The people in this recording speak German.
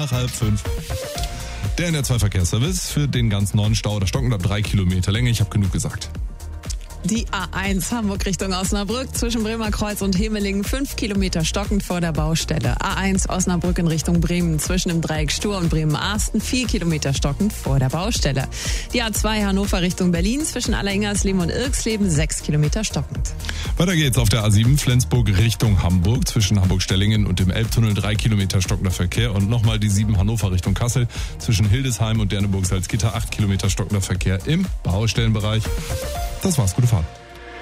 nach 4:30. Der NDR2 Verkehrsservice für den ganz neuen Stau. Da stocken ab 3 Kilometer Länge. Ich habe genug gesagt. Die A1 Hamburg Richtung Osnabrück zwischen Bremer Kreuz und Hemelingen 5 Kilometer stockend vor der Baustelle. A1 Osnabrück in Richtung Bremen zwischen dem Dreieck Stur und Bremen-Arsten 4 Kilometer stockend vor der Baustelle. Die A2 Hannover Richtung Berlin zwischen Alleringers-Leben und Irksleben 6 Kilometer stockend. Weiter geht's auf der A7 Flensburg Richtung Hamburg zwischen Hamburg-Stellingen und dem Elbtunnel 3 Kilometer stockender Verkehr und nochmal die 7 Hannover Richtung Kassel zwischen Hildesheim und Derneburg-Salzgitter 8 Kilometer stockender Verkehr im Baustellenbereich. Das war's, gute Fahrt.